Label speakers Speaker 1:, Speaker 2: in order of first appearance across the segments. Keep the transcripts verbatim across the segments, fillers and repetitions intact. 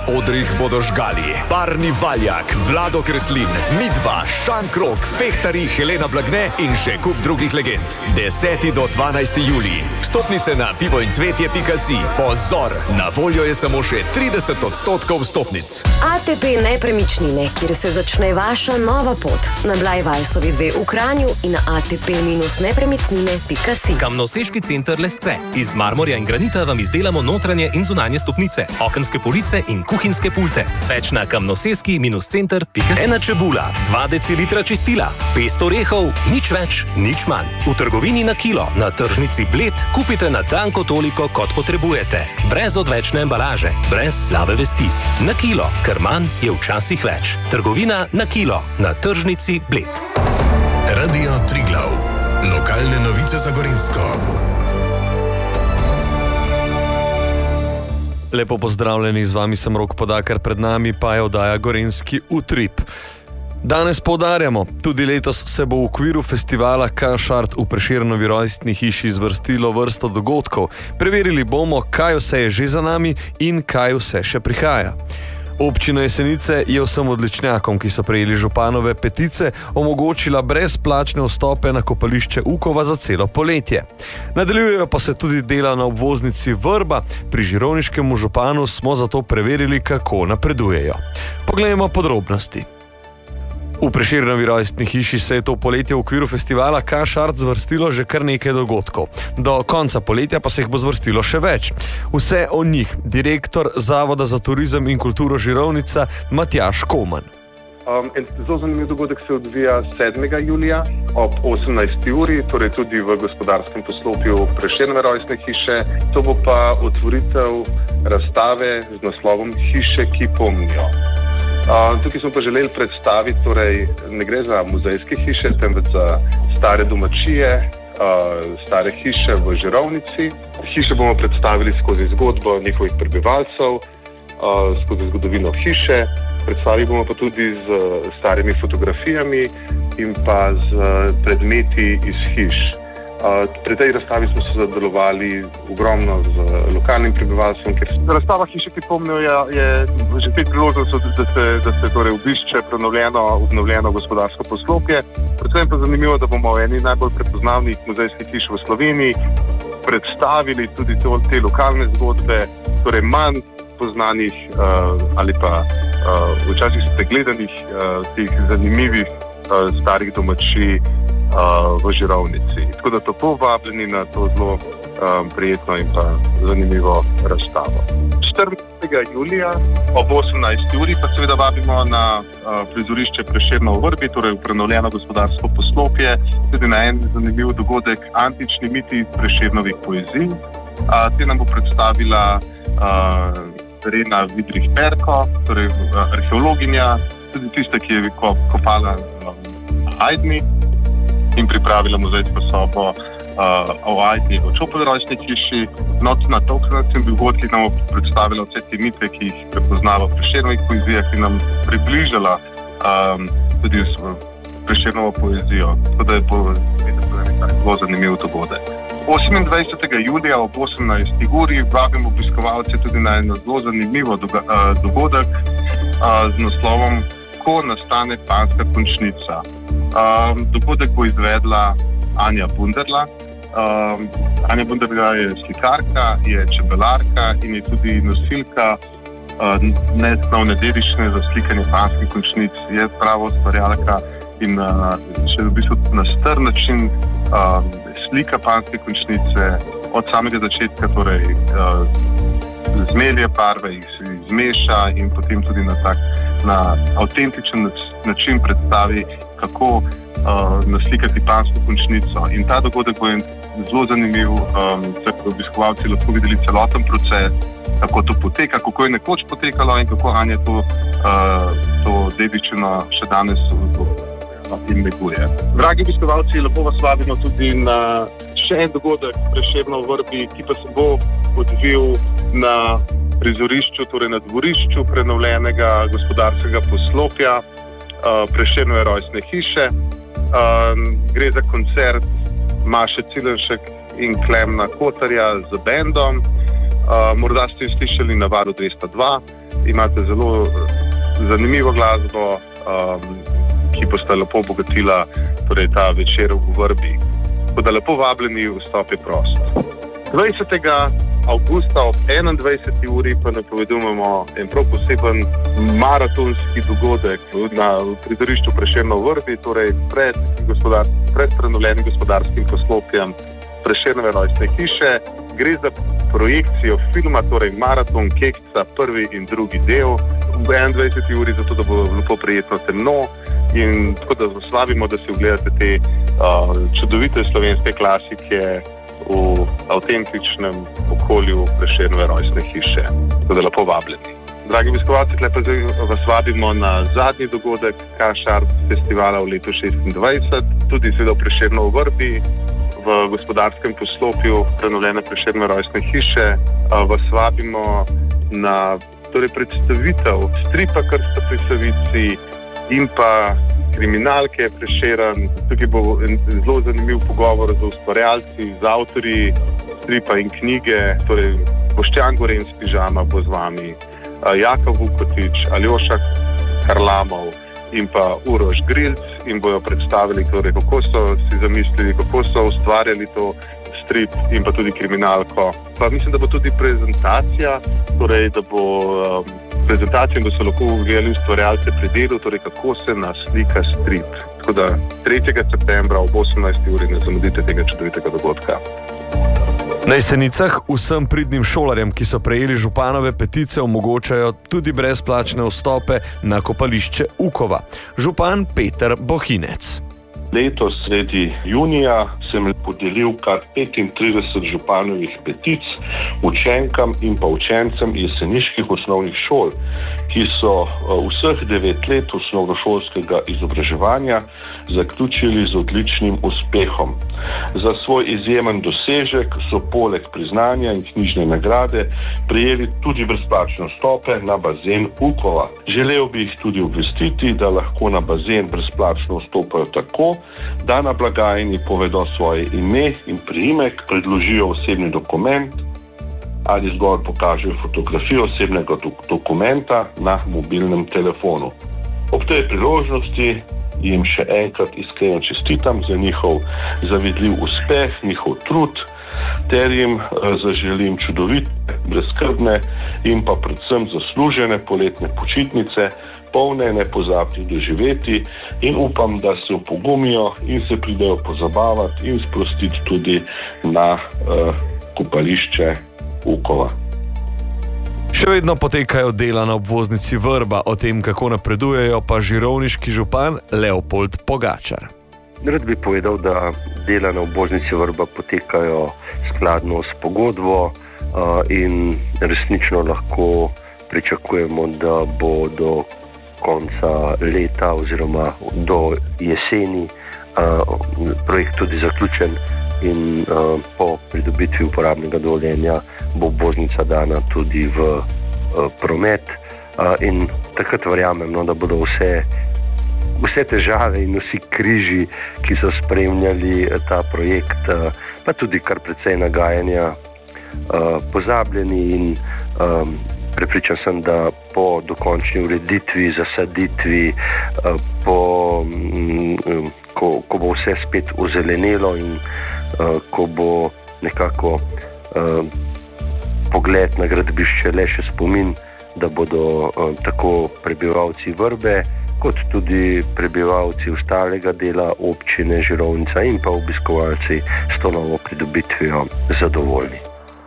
Speaker 1: odrih bodo žgali Barni Valjak, Vlado Kreslin, Midva, Šankrok, Fehtari, Helena Blagne in še kup drugih legend. deseti do dvanajsti julij. Vstopnice na pivoincvetje pika si. Pozor, na voljo je samo še trideset odstotkov vstopnic.
Speaker 2: A T P Nepremičnine, kjer se začne vaša nova pot. Na Blajvajsovi dve v Kranju in na a t p nepremičnine pika si.
Speaker 3: Kamnoseški center Lesce. Iz marmorja in granita vam izdelamo notranje in zunanje stopnice, okenske police in kuhinjske pulte. Več na kamnoseski center pika si. Ena čebula, dva decilitra čistila, pest orehov, nič več, nič manj. V trgovini na kilo, na tržnici Bled, kupite na tanko toliko, kot potrebujete. Brez odvečne embalaže, brez slabe vesti. Na kilo, ker manj je včasih več. Trgovina na kilo, na tržnici Bled.
Speaker 4: Radio Triglav. Lokalne novice za Gorenjsko.
Speaker 5: Lepo pozdravljeni, z vami sem Rok Podakar, pred nami pa je oddaja Gorenjski utrip. Danes poudarjamo, tudi letos se bo v okviru festivala K-Šart v Prešernovi rojstni hiši zvrstilo vrsto dogodkov. Preverili bomo, kaj vse je že za nami in kaj vse še prihaja. Občina Jesenice je vsem odličnjakom, ki so prejeli županove petice, omogočila brezplačne vstope na kopališče Ukova za celo poletje. Nadaljujejo pa se tudi dela na obvoznici Vrba. Pri žirovniškemu županu smo zato preverili, kako napredujejo. Poglejmo podrobnosti. V Prešernovi rojstni hiši se je to poletje v okviru festivala K-Šart zvrstilo že kar nekaj dogodkov. Do konca poletja pa se jih bo zvrstilo še več. Vse o njih direktor Zavoda za turizem in kulturo Žirovnica Matjaž Koman.
Speaker 6: Um, en zelo zanimiv dogodek se odvija sedmega julija ob osemnajsti uri, torej tudi v gospodarskem poslopju Prešernove rojstne hiše. To bo pa otvoritev razstave z naslovom Hiše, ki pomnijo. Uh, tukaj smo pa želeli predstaviti, torej ne gre za muzejske hiše, temveč za stare domačije, uh, stare hiše v Žirovnici. Hiše bomo predstavili skozi zgodbo njihovih prebivalcev, uh, skozi zgodovino hiše. Predstavili bomo pa tudi z starimi fotografijami in pa z predmeti iz hiš. Uh, pri tej razstavi smo se sodelovali ogromno z lokalnim prebivalstvom, ker razstava Hiše, ki pomnijo, je, je že pet priložnosti, da se, da se torej obišče prenovljeno, obnovljeno gospodarsko poslopje. Predvsem pa zanimivo, da bomo v eni najbolj prepoznavnih muzejskih hiš v Sloveniji predstavili tudi to, te lokalne zgodbe, torej manj poznanih uh, ali pa uh, včasih spregledanih uh, teh zanimivih uh, starih domačij v Žirovnici. Tako da topo vabljeni na to zelo um, prijetno in pa zanimivo razstavo. štirinajstega julija ob osemnajsti uri pa seveda vabimo na uh, prizorišče Prešerno v Vrbi, torej v prenovljeno gospodarsko poslopje, tudi na en zanimiv dogodek Antični miti Prešernovih poezij. Uh, te nam bo predstavila uh, Verena Vidrih Perko, torej uh, arheologinja, tudi tista, ki je kopala um, Ajdmi in pripravila muzejsko sobo uh, o Ajdni v Čopovi rojstni hiši. No, na tokratnem dogodku nam bo predstavila vse te mite, ki jih prepoznava v Prešernovih poezijah, ki nam približala um, tudi Prešernovo poezijo. Tako da je bo zelo zanimiv dogodek. osemindvajsetega julija ob osemnajsti uri vabimo obiskovalce tudi na eno zelo zanimivo doga, uh, dogodek uh, z naslovom Ko nastane panska končnica. Um, dogodek bo izvedla Anja Bunderla. Um, Anja Bunderla je slikarka, je čebelarka in je tudi nosilka uh, nesnovne dediščine za slikanje panskih končnic. Je prava ustvarjalka in uh, še v bistvu na star način uh, slika panske končnice od samega začetka, torej uh, zmelje barve, jih zmeša in potem tudi na tak na avtentičen način predstavi, kako uh, naslikati pansko končnico. In ta dogodek bo zelo zanimiv, um, tako obiskovalci lahko videli celoten proces, kako to poteka, kako je nekoč potekalo in kako Anja to, uh, to dediščino še danes in neguje. Dragi obiskovalci, lepo vas vabimo tudi na še en dogodek Prešerno v Vrbi, ki pa se bo odvil na prizorišču, torej na dvorišču prenovljenega gospodarskega poslopja uh, Prešernove rojstne hiše. Uh, gre za koncert Maše Cilenšek in Klemna Kotarja z bendom. Uh, morda ste jo slišali na Valu dvesto dva. imate zelo zanimivo glasbo, um, ki boste lepo obogatila torej ta večer v Vrbi. Tako da lepo vabljeni, vstop je prost. dvajsetega avgusta ob enaindvajseti uri pa napovedujemo en prav poseben maratonski dogodek na prizorišču Prešernov Vrbi, torej pred, gospodar, pred prenovljenim gospodarskim poslopjem Prešernove rojstne hiše. Gre za projekcijo filma, torej Maraton Kekca, prvi in drugi del v enaindvajseti uri, zato da bo lepo prijetno temno. In tako da vas vabimo, da si ogledate te uh, čudovite slovenske klasike v avtentičnem okolju Prešernove rojstne hiše. Tako da lepo vabljeni. Dragi obiskovalci, tukaj vas vabimo na zadnji dogodek K-Shart festivala v letu šestindvajset, tudi seveda v Prešernovi Vrbi, v gospodarskem poslopju prenovljene Prešernove rojstne hiše. Vas vabimo na torej, predstavitev stripa Krsta pri Savici in pa kriminalke Prešeren. Tukaj bo zelo zanimiv pogovor z ustvarjalci, z avtorji stripa in knjige, torej Boštjan Gorenc Pižama bo z vami, Jaka Vukotić, Aljoša Harlamov in pa Uroš Grilc in bojo predstavili, torej, kako so si zamislili, kako so ustvarjali to strip in pa tudi kriminalko. Pa mislim, da bo tudi prezentacija, torej da bo um, prezentacija in da so lahko ugledali ustvarjalce pri delu, torej kako se naslika strip. Tako da tretjega septembra ob osemnajsti uri ne zamudite tega čudovitega dogodka.
Speaker 5: Na Jesenicah vsem pridnim šolarjem, ki so prejeli županove petice, omogočajo tudi brezplačne vstope na kopališče Ukova. Župan Peter Bohinec.
Speaker 7: Letos sredi junija sem podelil kar petintrideset županovih petic učenkam in pa učencem jeseniških osnovnih šol, ki so vseh devet let osnovnošolskega izobraževanja zaključili z odličnim uspehom. Za svoj izjemen dosežek so poleg priznanja in knjižne nagrade prejeli tudi brezplačne vstope na bazen Ukova. Želel bi jih tudi obvestiti, da lahko na bazen brezplačno vstopajo tako, da na blagajni povedo svoje ime in priimek, predložijo osebni dokument ali zgolj pokažejo fotografijo osebnega do- dokumenta na mobilnem telefonu. Ob tej priložnosti jim še enkrat iskreno čestitam za njihov zavidljiv uspeh, njihov trud, ter jim zaželim čudovite, brezskrbne in pa predvsem zaslužene poletne počitnice, polne nepozabnih doživeti, in upam, da se opogumijo in se pridejo pozabavati in sprostiti tudi na uh, kopališče Ukova.
Speaker 5: Še vedno potekajo dela na obvoznici Vrba, o tem, kako napredujejo, pa žirovniški župan Leopold Pogačar.
Speaker 8: Rad bi povedal, da dela na obvoznici Vrba potekajo skladno s pogodbo uh, in resnično lahko pričakujemo, da bo do konca leta oziroma do jeseni uh, projekt tudi zaključen in uh, po pridobitvi uporabnega dovoljenja bo obvoznica dana tudi v uh, promet uh, in takrat verjamem, no, da bodo vse, vse težave in vsi križi, ki so spremljali ta projekt, uh, pa tudi kar precej nagajanja, uh, pozabljeni in um, prepričan sem, da po dokončni ureditvi, zasaditvi, uh, po, um, ko, ko bo vse spet ozelenelo in uh, ko bo nekako uh, pogled na gradbišče le še spomin, da bodo uh, tako prebivalci Vrbe kot tudi prebivalci ostalega dela občine Žirovnica in pa obiskovalci s to novo pridobitvijo zadovoljni.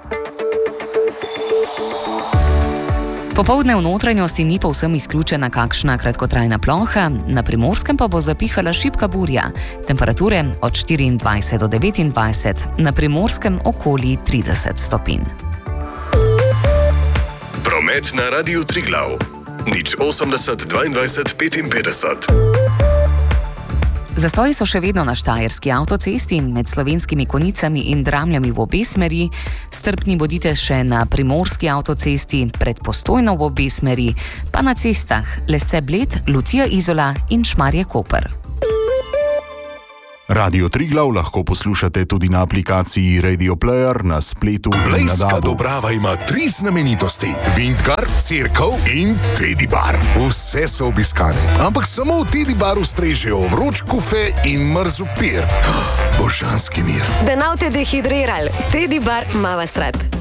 Speaker 9: Popoldne v notranjosti ni povsem izključena kakšna kratkotrajna ploha, na Primorskem pa bo zapihala šibka burja. Temperature od štiriindvajset do devetindvajset, na Primorskem okoli trideset stopinj.
Speaker 4: Promet na Radiu Triglav. nič osemdeset dvaindvajset petinpetdeset.
Speaker 9: Zastoji so še vedno na štajerski avtocesti med Slovenskimi Konjicami in Dramljami v obe smeri. Strpni bodite še na Primorski avtocesti pred Postojno v obe smeri, pa na cestah Lesce Bled, Lucija Izola in Šmarje Koper.
Speaker 10: Radio Triglav lahko poslušate tudi na aplikaciji Radio Player, na spletu in na
Speaker 11: Blejska
Speaker 10: dabu.
Speaker 11: Dobrava ima tri znamenitosti: Vintgar, Cerkev in Teddy Bar. Vse so obiskane, ampak samo v Teddy Baru strežejo vroč kufe in mrzu pir. Božanski mir.
Speaker 2: Da nav te dehidriral, Teddy Bar ima vas rad.